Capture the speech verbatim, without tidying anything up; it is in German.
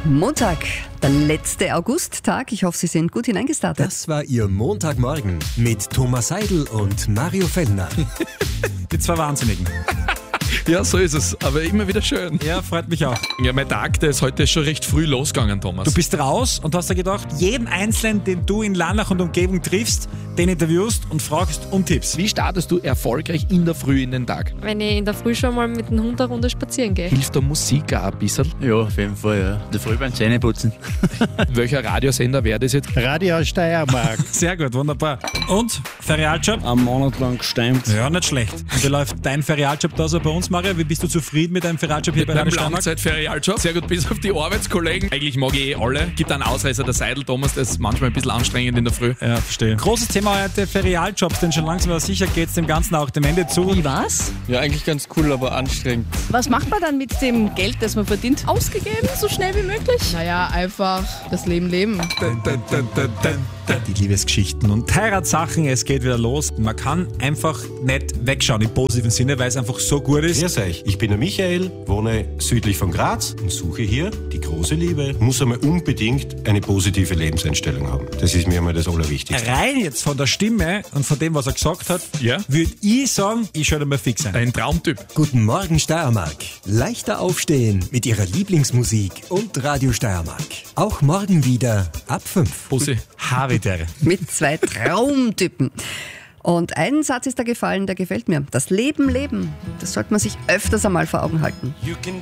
Montag, der letzte Augusttag. Ich hoffe, Sie sind gut hineingestartet. Das war Ihr Montagmorgen mit Thomas Seidel und Mario Fellner. Die zwei Wahnsinnigen. Ja, so ist es, aber immer wieder schön. Ja, freut mich auch. Ja, mein Tag, der ist heute schon recht früh losgegangen, Thomas. Du bist raus und hast dir gedacht, jeden Einzelnen, den du in Lannach und Umgebung triffst, den interviewst und fragst um Tipps. Wie startest du erfolgreich in der Früh in den Tag? Wenn ich in der Früh schon mal mit dem Hund eine Runde spazieren gehe. Hilft da Musik auch ein bisschen? Ja, auf jeden Fall, ja. In der Früh beim Zähneputzen. Welcher Radiosender wäre das jetzt? Radio Steiermark. Sehr gut, wunderbar. Und, Ferialjob? Einen Monat lang gestemmt. Ja, nicht schlecht. Und wie läuft dein Ferialjob da so bei uns, Mario? Wie bist du zufrieden mit deinem Ferialjob hier Mit bei meinem Radio Steiermark? Langzeit-Ferialjob. Sehr gut, bis auf die Arbeitskollegen. Eigentlich mag ich eh alle. Gibt einen Ausreißer, der Seidel, Thomas, der ist manchmal ein bisschen anstrengend in der Früh. Ja, verstehe. Großes Thema heute, Ferialjobs, denn schon langsam aber sicher geht es dem Ganzen auch dem Ende zu. Wie war's? Ja, eigentlich ganz cool, aber anstrengend. Was macht man dann mit dem Geld, das man verdient? Ausgegeben, so schnell wie möglich? Naja, einfach das Leben leben. Dun, dun, dun, dun, dun. Die Liebesgeschichten und Heiratssachen, es geht wieder los. Man kann einfach nicht wegschauen im positiven Sinne, weil es einfach so gut ist. Grüß euch, ich bin der Michael, wohne südlich von Graz und suche hier die große Liebe. Muss einmal unbedingt eine positive Lebenseinstellung haben. Das ist mir einmal das Allerwichtigste. Rein jetzt von der Stimme und von dem, was er gesagt hat, Ja? würde ich sagen, ich schalte mal fix ein. Ein Traumtyp. Guten Morgen Steiermark. Leichter aufstehen mit Ihrer Lieblingsmusik und Radio Steiermark. Auch morgen wieder ab fünf. Pussy. Habitere. Mit zwei Traumtypen. Und ein Satz ist da gefallen, der gefällt mir. Das Leben leben, das sollte man sich öfters einmal vor Augen halten. You can